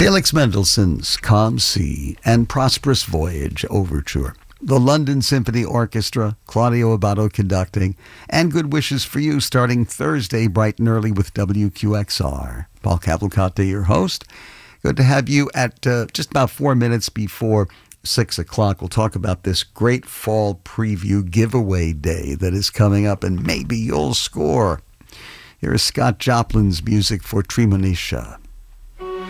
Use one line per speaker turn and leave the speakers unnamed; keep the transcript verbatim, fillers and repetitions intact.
Felix Mendelssohn's Calm Sea and Prosperous Voyage Overture. The London Symphony Orchestra, Claudio Abbado conducting, and good wishes for you starting Thursday bright and early with W Q X R. Paul Cavalcante, your host. Good to have you at uh, just about four minutes before six o'clock. We'll talk about this great fall preview giveaway day that is coming up, and maybe you'll score. Here is Scott Joplin's music for Tremonisha.